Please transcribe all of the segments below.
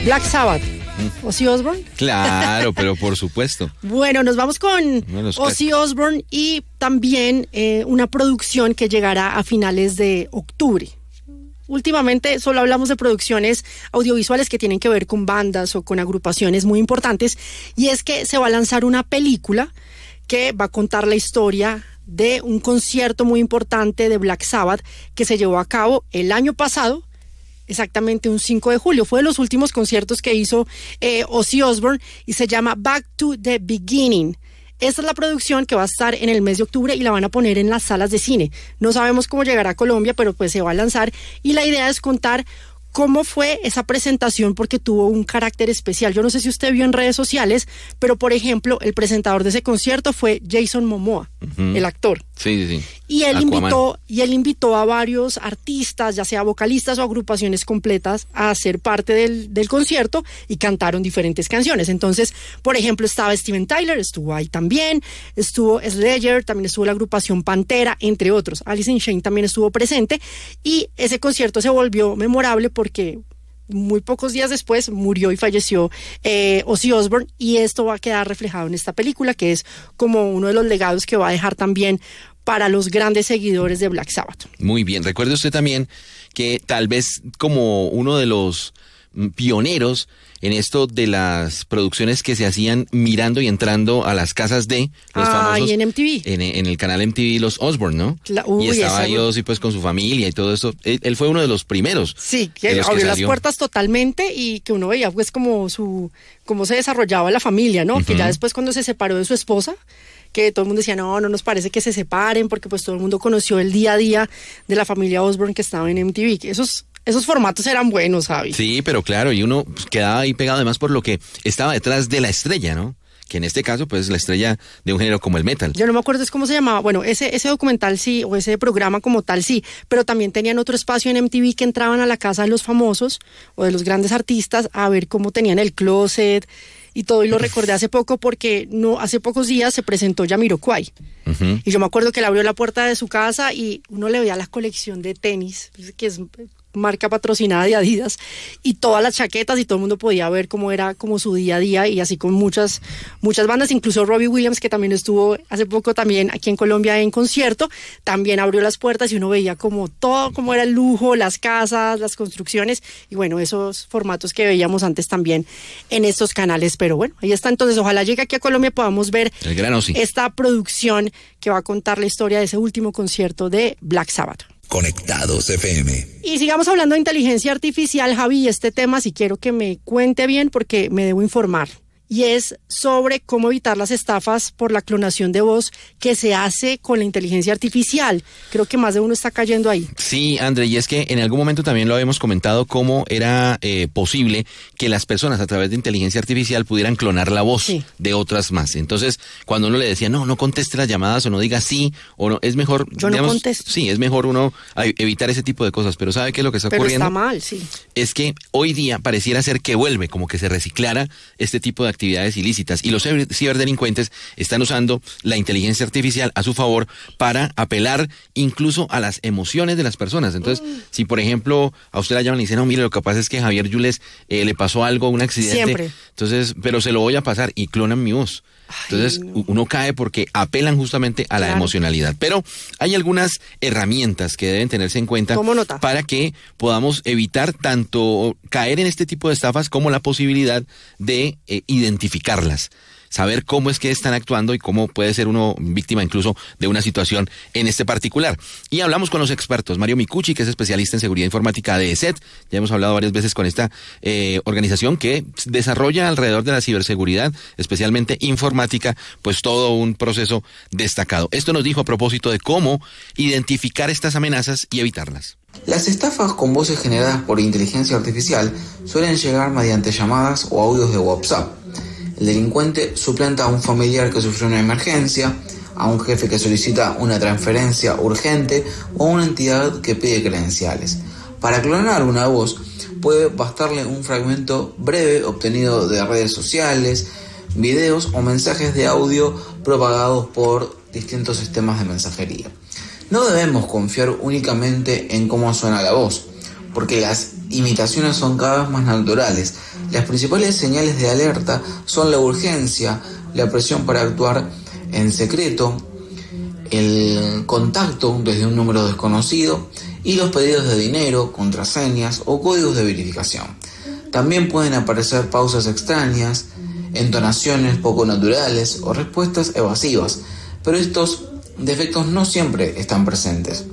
Black Sabbath. Ozzy Osbourne. Claro, pero por supuesto. Bueno, nos vamos con Ozzy Osbourne y también una producción que llegará a finales de octubre. Últimamente solo hablamos de producciones audiovisuales que tienen que ver con bandas o con agrupaciones muy importantes, y es que se va a lanzar una película que va a contar la historia de un concierto muy importante de Black Sabbath que se llevó a cabo el año pasado, exactamente un 5 de julio. Fue de los últimos conciertos que hizo Ozzy Osbourne y se llama Back to the Beginning. Esta es la producción que va a estar en el mes de octubre y la van a poner en las salas de cine. No sabemos cómo llegará a Colombia, pero pues se va a lanzar, y la idea es contar cómo fue esa presentación porque tuvo un carácter especial. Yo no sé si usted vio en redes sociales, pero por ejemplo, el presentador de ese concierto fue Jason Momoa, el actor. Sí. Y él invitó a varios artistas, ya sea vocalistas o agrupaciones completas, a ser parte del concierto, y cantaron diferentes canciones. Entonces, por ejemplo, estaba Steven Tyler, estuvo ahí también, estuvo Slayer, también estuvo la agrupación Pantera, entre otros. Alice in Chains también estuvo presente, y ese concierto se volvió memorable porque muy pocos días después murió y falleció Ozzy Osbourne, y esto va a quedar reflejado en esta película, que es como uno de los legados que va a dejar también para los grandes seguidores de Black Sabbath. Muy bien, recuerde usted también que tal vez como uno de los pioneros en esto de las producciones que se hacían mirando y entrando a las casas de los famosos. Y en MTV. En el canal MTV, los Osbourne, ¿no? Y estaba ahí Ozzy pues con su familia y todo eso. Él fue uno de los primeros. Sí, que abrió las puertas totalmente, y que uno veía pues como cómo se desarrollaba la familia, ¿no? Que ya después, cuando se separó de su esposa, que todo el mundo decía, no nos parece que se separen, porque pues todo el mundo conoció el día a día de la familia Osbourne que estaba en MTV. Que esos formatos eran buenos, Javi. Sí, pero claro, y uno quedaba ahí pegado además por lo que estaba detrás de la estrella, ¿no? Que en este caso, pues, la estrella de un género como el metal. Yo no me acuerdo cómo se llamaba. Bueno, ese documental sí, o ese programa como tal sí, pero también tenían otro espacio en MTV que entraban a la casa de los famosos o de los grandes artistas a ver cómo tenían el closet y todo, y lo recordé hace poco porque hace pocos días se presentó Jamiroquai. Y yo me acuerdo que él abrió la puerta de su casa y uno le veía la colección de tenis, que es marca patrocinada de Adidas, y todas las chaquetas, y todo el mundo podía ver cómo era como su día a día, y así con muchas bandas, incluso Robbie Williams, que también estuvo hace poco también aquí en Colombia en concierto, también abrió las puertas y uno veía como todo, cómo era el lujo, las casas, las construcciones, y bueno, esos formatos que veíamos antes también en estos canales. Pero bueno, ahí está. Entonces ojalá llegue aquí a Colombia, podamos ver el gran Ozzy, esta producción que va a contar la historia de ese último concierto de Black Sabbath. Conectados FM. Y sigamos hablando de inteligencia artificial, Javi, y este tema sí quiero que me cuente bien porque me debo informar. Y es sobre cómo evitar las estafas por la clonación de voz que se hace con la inteligencia artificial. Creo que más de uno está cayendo ahí. Sí, André, y es que en algún momento también lo habíamos comentado, cómo era posible que las personas a través de inteligencia artificial pudieran clonar la voz de otras más. Entonces, cuando uno le decía, no conteste las llamadas, o no diga sí, o no, es mejor... No contesto. Sí, es mejor uno evitar ese tipo de cosas, pero ¿sabe qué es lo que está ocurriendo? Pero está mal, sí. Es que hoy día pareciera ser que vuelve, como que se reciclara este tipo de actividades ilícitas, y los ciberdelincuentes están usando la inteligencia artificial a su favor para apelar incluso a las emociones de las personas. Entonces, si por ejemplo a usted la llaman y le dicen, no, mire, lo que pasa es que a Javier Yules le pasó algo, un accidente, siempre. Entonces, pero se lo voy a pasar, y clonan mi voz. Entonces, uno cae porque apelan justamente a la emocionalidad. Pero hay algunas herramientas que deben tenerse en cuenta para que podamos evitar tanto caer en este tipo de estafas como la posibilidad de identificarlas. Saber cómo es que están actuando y cómo puede ser uno víctima incluso de una situación en este particular. Y hablamos con los expertos. Mario Micucci, que es especialista en seguridad informática de ESET. Ya hemos hablado varias veces con esta organización que desarrolla alrededor de la ciberseguridad, especialmente informática, pues todo un proceso destacado. Esto nos dijo a propósito de cómo identificar estas amenazas y evitarlas. Las estafas con voces generadas por inteligencia artificial suelen llegar mediante llamadas o audios de WhatsApp. El delincuente suplanta a un familiar que sufrió una emergencia, a un jefe que solicita una transferencia urgente o a una entidad que pide credenciales. Para clonar una voz puede bastarle un fragmento breve obtenido de redes sociales, videos o mensajes de audio propagados por distintos sistemas de mensajería. No debemos confiar únicamente en cómo suena la voz, porque las imitaciones son cada vez más naturales. Las principales señales de alerta son la urgencia, la presión para actuar en secreto, el contacto desde un número desconocido y los pedidos de dinero, contraseñas o códigos de verificación. También pueden aparecer pausas extrañas, entonaciones poco naturales o respuestas evasivas, pero estos defectos no siempre están presentes.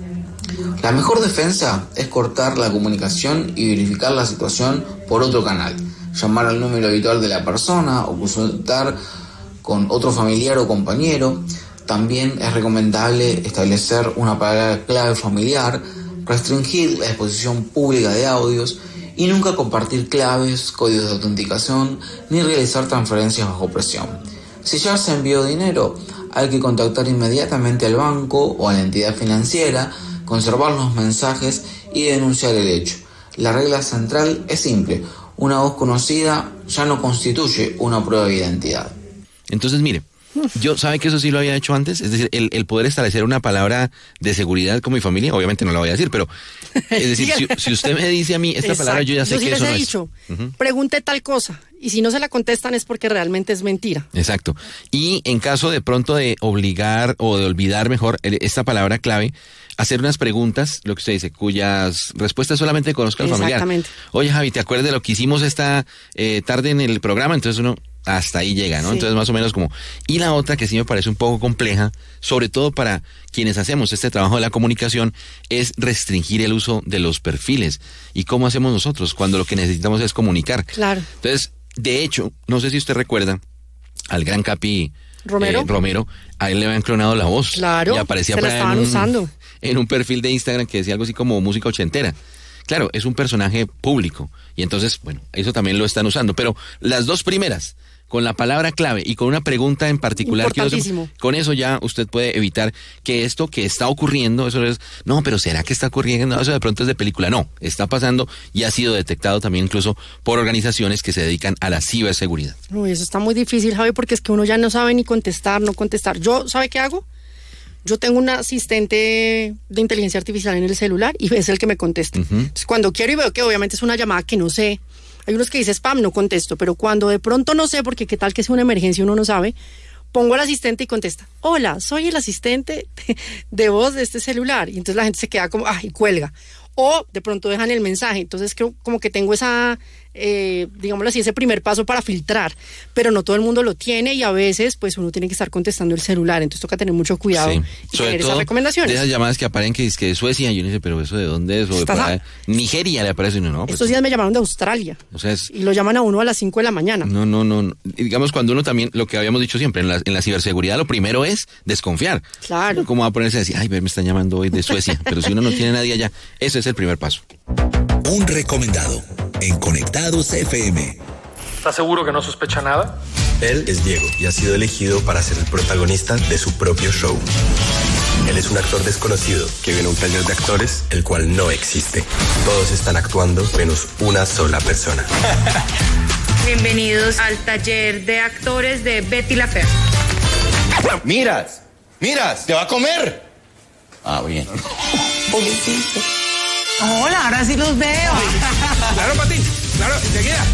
La mejor defensa es cortar la comunicación y verificar la situación por otro canal, llamar al número habitual de la persona o consultar con otro familiar o compañero. También es recomendable establecer una palabra clave familiar, restringir la exposición pública de audios y nunca compartir claves, códigos de autenticación ni realizar transferencias bajo presión. Si ya se envió dinero, hay que contactar inmediatamente al banco o a la entidad financiera, conservar los mensajes y denunciar el hecho. La regla central es simple: una voz conocida ya no constituye una prueba de identidad. Entonces, mire, yo sabe que eso sí lo había hecho antes, es decir, el poder establecer una palabra de seguridad con mi familia, obviamente no la voy a decir, pero es decir, si usted me dice a mí esta palabra, yo ya sé que eso no es. Dicho, pregunte tal cosa, y si no se la contestan es porque realmente es mentira. Exacto. Y en caso de pronto de obligar o de olvidar mejor esta palabra clave, hacer unas preguntas, lo que usted dice, cuyas respuestas solamente conozca el familiar. Exactamente. Oye, Javi, ¿te acuerdas de lo que hicimos esta tarde en el programa? Entonces uno hasta ahí llega, ¿no? Sí. Entonces más o menos como... Y la otra que sí me parece un poco compleja, sobre todo para quienes hacemos este trabajo de la comunicación, es restringir el uso de los perfiles. ¿Y cómo hacemos nosotros cuando lo que necesitamos es comunicar? Claro. Entonces, de hecho, no sé si usted recuerda al gran Capi Romero, a él le habían clonado la voz. Claro, y aparecía se la estaban usando en un perfil de Instagram que decía algo así como música ochentera. Claro, es un personaje público y entonces, bueno, eso también lo están usando, pero las dos primeras, con la palabra clave y con una pregunta en particular, con eso ya usted puede evitar que esto que está ocurriendo, eso es, no, pero ¿será que está ocurriendo? No, eso de pronto es de película. No, está pasando y ha sido detectado también incluso por organizaciones que se dedican a la ciberseguridad. Uy, eso está muy difícil, Javi, porque es que uno ya no sabe ni contestar, no contestar. Yo, ¿sabe qué hago? Yo tengo un asistente de inteligencia artificial en el celular y es el que me contesta. Entonces, cuando quiero y veo que obviamente es una llamada que no sé, hay unos que dicen spam, no contesto, pero cuando de pronto no sé, porque qué tal que sea una emergencia, uno no sabe, pongo al asistente y contesta: hola, soy el asistente de voz de este celular. Y entonces la gente se queda como, y cuelga. O de pronto dejan el mensaje. Entonces creo como que tengo esa, digámoslo así, ese primer paso para filtrar. Pero no todo el mundo lo tiene y a veces pues uno tiene que estar contestando el celular. Entonces toca tener mucho cuidado y tener esas recomendaciones. De esas llamadas que aparecen que es de Suecia, y uno dice, pero ¿eso de dónde es? O de Nigeria le aparece uno, ¿no? Pues, estos días me llamaron de Australia. O sea, y lo llaman a uno a las 5 de la mañana. No. Digamos, cuando uno también, lo que habíamos dicho siempre, en la ciberseguridad lo primero es desconfiar. Claro. ¿Cómo va a ponerse a decir, me están llamando hoy de Suecia? Pero si uno no tiene nadie allá, ese es el primer paso. Un recomendado en Conectados FM. ¿Estás seguro que no sospecha nada? Él es Diego y ha sido elegido para ser el protagonista de su propio show. Él es un actor desconocido que viene a un taller de actores, el cual no existe. Todos están actuando menos una sola persona. Bienvenidos al taller de actores de Betty la Fea. Miras, te va a comer. Bien. Pobrecito. Hola, ahora sí los veo. Claro, Pati, claro, enseguida.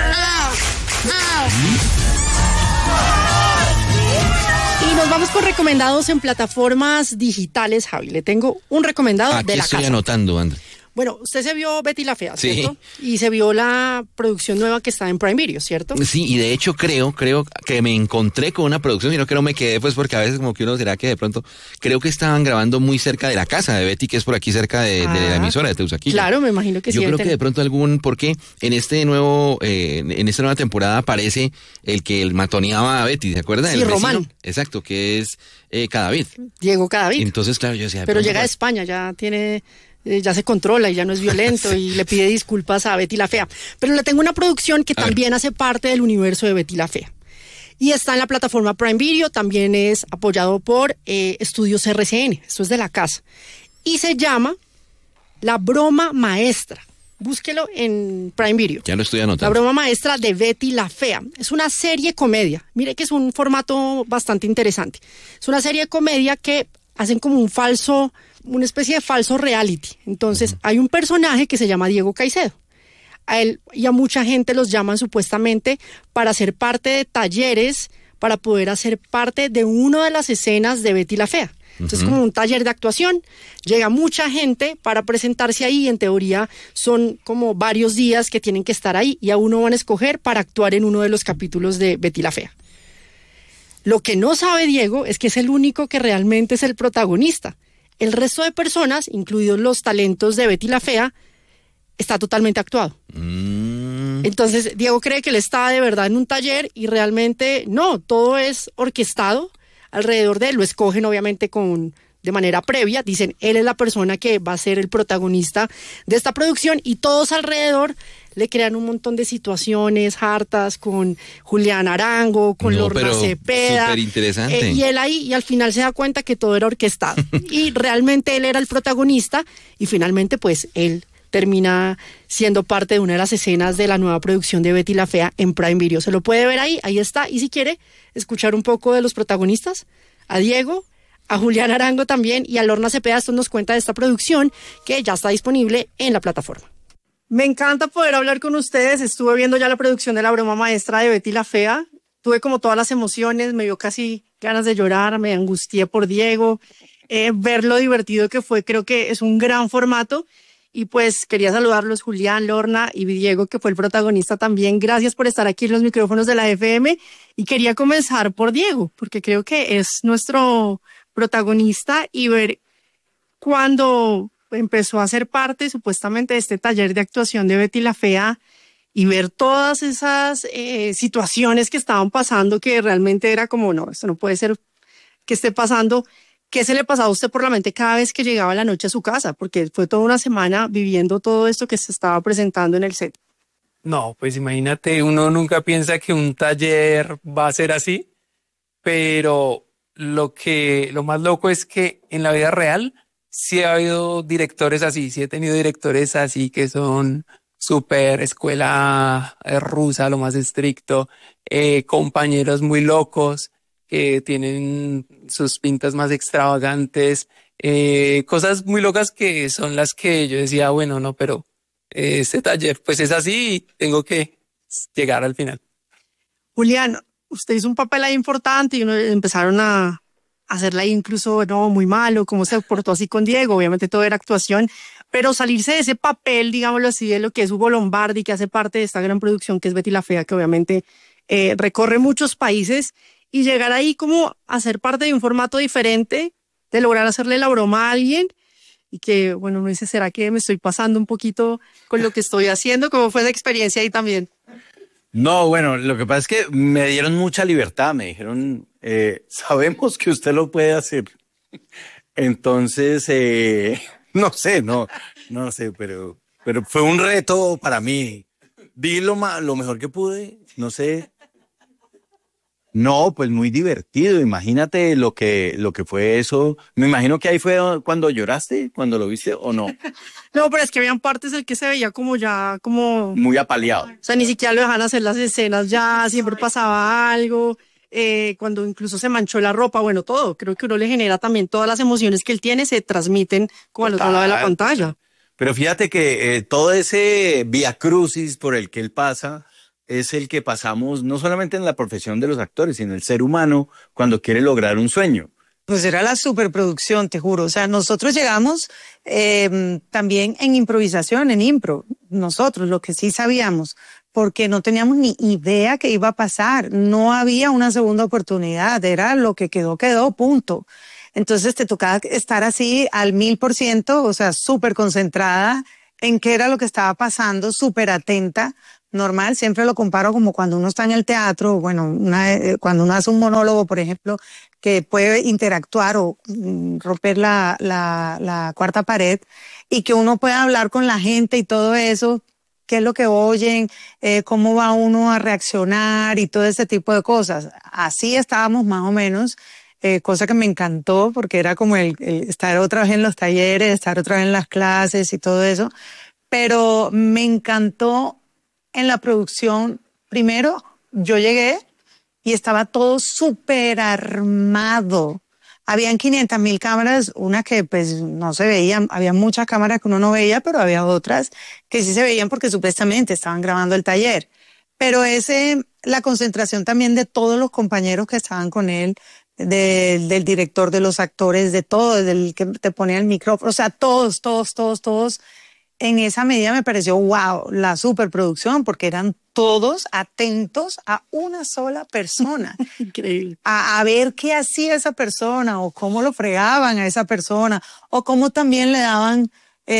Y nos vamos con recomendados en plataformas digitales, Javi. Le tengo un recomendado de la casa. Estoy anotando, Andrés. Bueno, usted se vio Betty la Fea, ¿cierto? Sí. Y se vio la producción nueva que está en Prime Video, ¿cierto? Sí, y de hecho creo que me encontré con una producción, y no me quedé, pues, porque a veces como que uno será que de pronto, creo que estaban grabando muy cerca de la casa de Betty, que es por aquí cerca de la emisora de Teusaquillo. Claro, me imagino que sí. Yo creo que de pronto porque en esta nueva temporada aparece el que matoneaba a Betty, ¿se acuerda? Sí, Román. Exacto, que es Cadavid. Diego Cadavid. Entonces, claro, yo decía... Pero llega de España, ya se controla y ya no es violento y le pide disculpas a Betty la Fea. Pero le tengo una producción que también hace parte del universo de Betty la Fea. Y está en la plataforma Prime Video, también es apoyado por Estudios RCN, esto es de la casa. Y se llama La Broma Maestra. Búsquelo en Prime Video. Ya lo estoy anotando. La Broma Maestra de Betty la Fea. Es una serie comedia. Mire que es un formato bastante interesante. Es una serie de comedia que hacen como un falso una especie de falso reality. Entonces, hay un personaje que se llama Diego Caicedo. A él y a mucha gente los llaman supuestamente para ser parte de talleres, para poder hacer parte de una de las escenas de Betty la Fea. Entonces, como un taller de actuación, llega mucha gente para presentarse ahí, en teoría son como varios días que tienen que estar ahí y a uno van a escoger para actuar en uno de los capítulos de Betty la Fea. Lo que no sabe Diego es que es el único que realmente es el protagonista. El resto de personas, incluidos los talentos de Betty la Fea, está totalmente actuado. Entonces, Diego cree que él está de verdad en un taller y realmente no, todo es orquestado alrededor de él. Lo escogen obviamente de manera previa, dicen, él es la persona que va a ser el protagonista de esta producción y todos alrededor le crean un montón de situaciones hartas con Julián Arango, con Lorna Cepeda. Súper interesante. Y él ahí, y al final se da cuenta que todo era orquestado. Y realmente él era el protagonista y finalmente pues él termina siendo parte de una de las escenas de la nueva producción de Betty la Fea en Prime Video. Se lo puede ver ahí está. Y si quiere escuchar un poco de los protagonistas, a Diego, a Julián Arango también y a Lorna Cepeda, esto nos cuenta de esta producción que ya está disponible en la plataforma. Me encanta poder hablar con ustedes. Estuve viendo ya la producción de La Broma Maestra de Betty la Fea. Tuve como todas las emociones, me dio casi ganas de llorar, me angustié por Diego. Ver lo divertido que fue, creo que es un gran formato. Y pues quería saludarlos, Julián, Lorna y Diego, que fue el protagonista también. Gracias por estar aquí en los micrófonos de la FM. Y quería comenzar por Diego, porque creo que es nuestro protagonista y ver cuando empezó a ser parte supuestamente de este taller de actuación de Betty la Fea y ver todas esas situaciones que estaban pasando que realmente era como, no, esto no puede ser que esté pasando. ¿Qué se le pasaba a usted por la mente cada vez que llegaba la noche a su casa? Porque fue toda una semana viviendo todo esto que se estaba presentando en el set. No, pues imagínate, uno nunca piensa que un taller va a ser así, pero lo más loco es que en la vida real sí ha habido directores así, sí he tenido directores así que son súper escuela rusa, lo más estricto, compañeros muy locos que tienen sus pintas más extravagantes, cosas muy locas que son las que yo decía, bueno, no, pero este taller pues es así y tengo que llegar al final. Julián, usted hizo un papel ahí importante y empezaron a hacerla ahí incluso no muy malo, como se portó así con Diego, obviamente todo era actuación, pero salirse de ese papel, digámoslo así, de lo que es Hugo Lombardi, que hace parte de esta gran producción que es Betty la Fea, que obviamente recorre muchos países, y llegar ahí como a ser parte de un formato diferente, de lograr hacerle la broma a alguien y que, bueno, uno dice, ¿será que me estoy pasando un poquito con lo que estoy haciendo? ¿Cómo fue esa experiencia ahí también? No, bueno, lo que pasa es que me dieron mucha libertad, me dijeron, sabemos que usted lo puede hacer. Entonces, no sé, pero fue un reto para mí. Di lo mejor que pude, no sé. No, pues muy divertido. Imagínate lo que fue eso. Me imagino que ahí fue cuando lloraste, cuando lo viste, ¿o no? No, pero es que habían partes del que se veía como muy apaleado. O sea, ni siquiera lo dejan hacer las escenas ya, siempre pasaba algo. Cuando incluso se manchó la ropa, bueno, todo. Creo que uno le genera también todas las emociones que él tiene, se transmiten como al otro lado de la pantalla. Pero fíjate que todo ese viacrucis por el que él pasa es el que pasamos no solamente en la profesión de los actores, sino el ser humano cuando quiere lograr un sueño. Pues era la superproducción, te juro. O sea, nosotros llegamos también en improvisación, en impro. Nosotros, lo que sí sabíamos, porque no teníamos ni idea que iba a pasar. No había una segunda oportunidad. Era lo que quedó, punto. Entonces te tocaba estar así al 1000%, o sea, súper concentrada en qué era lo que estaba pasando, súper atenta. Normal, siempre lo comparo como cuando uno está en el teatro, bueno, cuando uno hace un monólogo, por ejemplo, que puede interactuar o romper la cuarta pared y que uno pueda hablar con la gente y todo eso, qué es lo que oyen, cómo va uno a reaccionar y todo ese tipo de cosas. Así estábamos más o menos, cosa que me encantó porque era como el estar otra vez en los talleres, estar otra vez en las clases y todo eso, pero me encantó. En la producción, primero, yo llegué y estaba todo súper armado. Habían 500.000 cámaras, una que pues no se veían, había muchas cámaras que uno no veía, pero había otras que sí se veían porque supuestamente estaban grabando el taller. Pero la concentración también de todos los compañeros que estaban con él, del director, de los actores, de todo, del que te ponía el micrófono, o sea, todos, en esa medida me pareció wow, la superproducción, porque eran todos atentos a una sola persona. Increíble. A ver qué hacía esa persona, o cómo lo fregaban a esa persona, o cómo también le daban,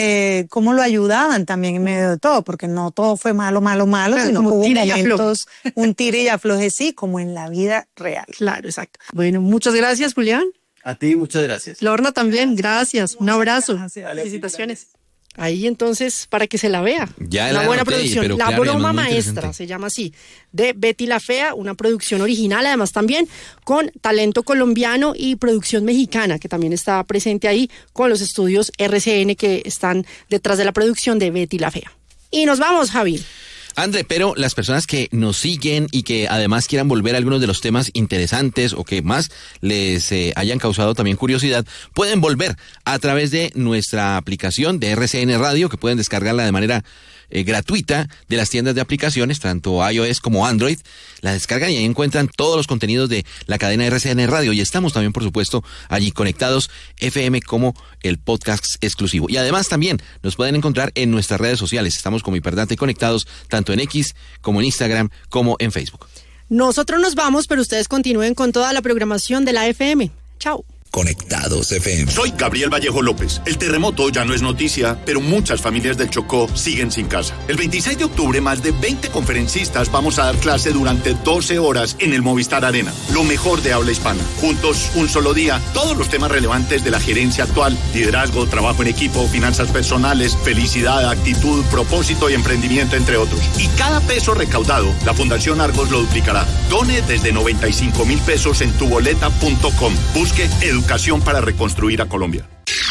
cómo lo ayudaban también en medio de todo, porque no todo fue malo, sino hubo momentos, un tire y afloje, sí, como en la vida real. Claro, exacto. Bueno, muchas gracias, Julián. A ti, muchas gracias. Lorna también, gracias. Un abrazo. Felicitaciones. Ahí entonces, para que se la vea. Ya una buena producción. Pero La claro, broma maestra, se llama así, de Betty la Fea, una producción original, además también con talento colombiano y producción mexicana, que también está presente ahí con los estudios RCN que están detrás de la producción de Betty la Fea. Y nos vamos, Javi. André, pero las personas que nos siguen y que además quieran volver a algunos de los temas interesantes o que más les hayan causado también curiosidad, pueden volver a través de nuestra aplicación de RCN Radio, que pueden descargarla de manera gratuita de las tiendas de aplicaciones, tanto iOS como Android. La descargan y ahí encuentran todos los contenidos de la cadena RCN Radio, y estamos también, por supuesto, allí conectados FM como el podcast exclusivo. Y además también nos pueden encontrar en nuestras redes sociales. Estamos como Hiperdata y Conectados, tanto en X como en Instagram como en Facebook. Nosotros nos vamos, pero ustedes continúen con toda la programación de la FM. Chao. Conectados FM. Soy Gabriel Vallejo López. El terremoto ya no es noticia, pero muchas familias del Chocó siguen sin casa. El 26 de octubre, más de 20 conferencistas vamos a dar clase durante 12 horas en el Movistar Arena. Lo mejor de habla hispana. Juntos, un solo día, todos los temas relevantes de la gerencia actual: liderazgo, trabajo en equipo, finanzas personales, felicidad, actitud, propósito y emprendimiento, entre otros. Y cada peso recaudado, la Fundación Argos lo duplicará. Done desde 95,000 pesos en tuboleta.com. Busque Educación para reconstruir a Colombia.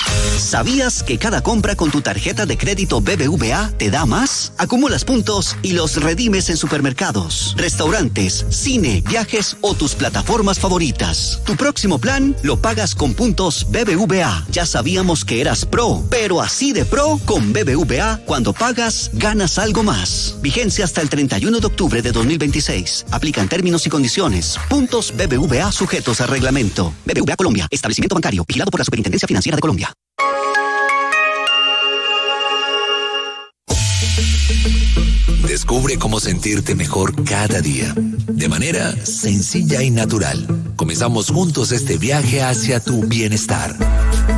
¿Sabías que cada compra con tu tarjeta de crédito BBVA te da más? Acumulas puntos y los redimes en supermercados, restaurantes, cine, viajes o tus plataformas favoritas. Tu próximo plan lo pagas con puntos BBVA. Ya sabíamos que eras pro, pero así de pro con BBVA, cuando pagas, ganas algo más. Vigencia hasta el 31 de octubre de 2026. Aplican términos y condiciones. Puntos BBVA sujetos a reglamento. BBVA Colombia, establecimiento bancario, vigilado por la Superintendencia Financiera de Colombia. Descubre cómo sentirte mejor cada día, de manera sencilla y natural. Comenzamos juntos este viaje hacia tu bienestar.